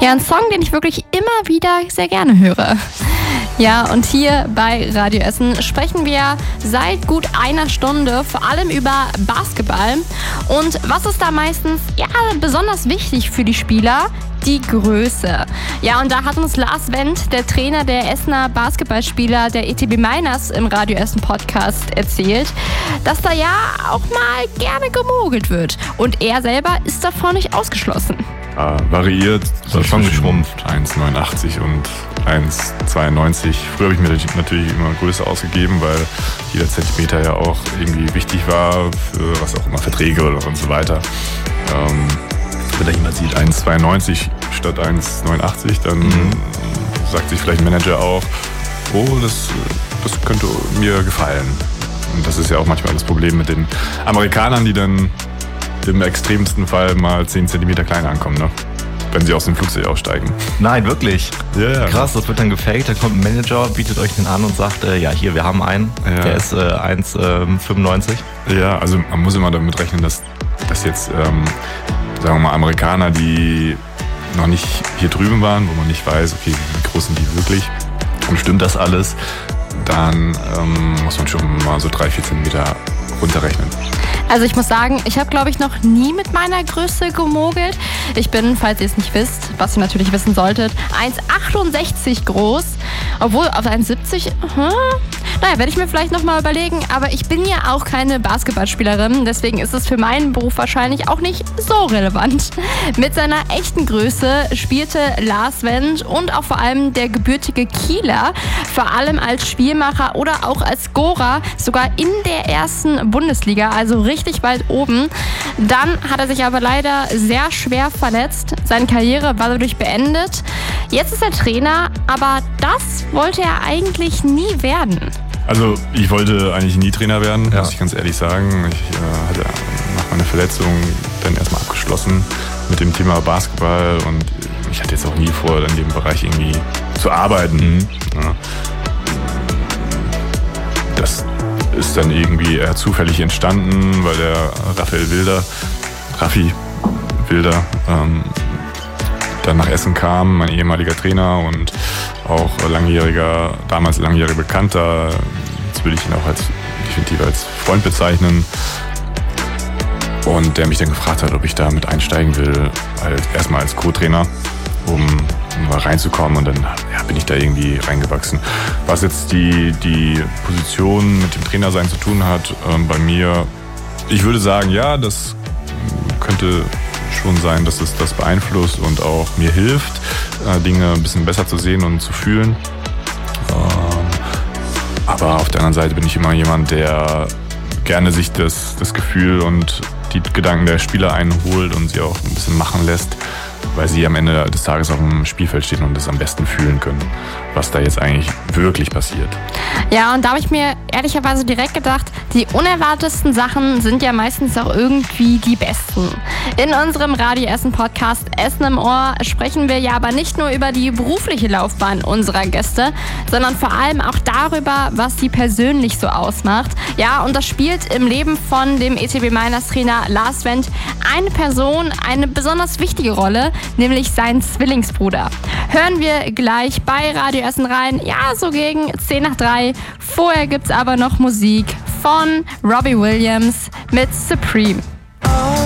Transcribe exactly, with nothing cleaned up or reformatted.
Ja, ein Song, den ich wirklich immer wieder sehr gerne höre. Ja, und hier bei Radio Essen sprechen wir seit gut einer Stunde vor allem über Basketball. Und was ist da meistens ja besonders wichtig für die Spieler? Die Größe. Ja, und da hat uns Lars Wendt, der Trainer der Essener Basketballspieler der E T B Miners im Radio Essen Podcast erzählt, dass da ja auch mal gerne gemogelt wird. Und er selber ist davon nicht ausgeschlossen. Ja, variiert, so schon geschrumpft. eins Komma neunundachtzig und eins Komma zweiundneunzig. Früher habe ich mir natürlich immer Größe ausgegeben, weil jeder Zentimeter ja auch irgendwie wichtig war für was auch immer, Verträge oder und so weiter. Ähm, wenn da jemand sieht eins Komma zweiundneunzig statt eins Komma neunundachtzig, dann mhm. sagt sich vielleicht ein Manager auch, oh, das, das könnte mir gefallen. Und das ist ja auch manchmal das Problem mit den Amerikanern, die dann im extremsten Fall mal zehn Zentimeter kleiner ankommen, ne? Wenn sie aus dem Flugzeug aussteigen. Nein, wirklich? Ja, yeah. Krass, das wird dann gefaked, dann kommt ein Manager, bietet euch den an und sagt, äh, ja hier, wir haben einen, ja. der ist äh, eins Komma fünfundneunzig. Ja, also man muss immer damit rechnen, dass, dass jetzt, ähm, sagen wir mal, Amerikaner, die noch nicht hier drüben waren, wo man nicht weiß, okay, wie groß sind die wirklich und stimmt das alles, dann ähm, muss man schon mal so drei, vier Zentimeter runterrechnen. Also ich muss sagen, ich habe, glaube ich, noch nie mit meiner Größe gemogelt. Ich bin, falls ihr es nicht wisst, was ihr natürlich wissen solltet, eins Komma achtundsechzig groß. Obwohl auf eins Komma siebzig, hm, naja, werde ich mir vielleicht nochmal überlegen. Aber ich bin ja auch keine Basketballspielerin. Deswegen ist es für meinen Beruf wahrscheinlich auch nicht so relevant. Mit seiner echten Größe spielte Lars Wendt und auch vor allem der gebürtige Kieler, vor allem als Spielmacher oder auch als Scorer, sogar in der ersten Bundesliga, also richtig weit oben. Dann hat er sich aber leider sehr schwer verletzt. Seine Karriere war dadurch beendet. Jetzt ist er Trainer, aber das wollte er eigentlich nie werden. Also ich wollte eigentlich nie Trainer werden, ja. muss ich ganz ehrlich sagen. Ich äh, hatte nach meiner Verletzung dann erstmal abgeschlossen mit dem Thema Basketball und ich hatte jetzt auch nie vor, in dem Bereich irgendwie zu arbeiten. Mhm. Ja. Das ist dann irgendwie eher zufällig entstanden, weil der Raphael Wilder, Raffi Wilder, ähm, dann nach Essen kam, mein ehemaliger Trainer und auch langjähriger, damals langjähriger Bekannter. Jetzt würde ich ihn auch als definitiv als Freund bezeichnen. Und der mich dann gefragt hat, ob ich da mit einsteigen will, als, erstmal als Co-Trainer, um, um mal reinzukommen. Und dann ja, bin ich da irgendwie reingewachsen. Was jetzt die, die Position mit dem Trainersein zu tun hat, ähm, bei mir, ich würde sagen, ja, das könnte schon sein, dass es das beeinflusst und auch mir hilft, Dinge ein bisschen besser zu sehen und zu fühlen. Aber auf der anderen Seite bin ich immer jemand, der gerne sich das, das Gefühl und die Gedanken der Spieler einholt und sie auch ein bisschen machen lässt, weil sie am Ende des Tages auf dem Spielfeld stehen und das am besten fühlen können, was da jetzt eigentlich wirklich passiert. Ja, und da habe ich mir ehrlicherweise direkt gedacht, die unerwartetsten Sachen sind ja meistens auch irgendwie die besten. In unserem Radio Essen Podcast Essen im Ohr sprechen wir ja aber nicht nur über die berufliche Laufbahn unserer Gäste, sondern vor allem auch darüber, was sie persönlich so ausmacht. Ja, und das spielt im Leben von dem E T B Miners Trainer Lars Wendt eine Person eine besonders wichtige Rolle, nämlich seinen Zwillingsbruder. Hören wir gleich bei Radio Essen rein, ja, so gegen zehn nach drei. Vorher gibt's aber noch Musik von Robbie Williams mit Supreme.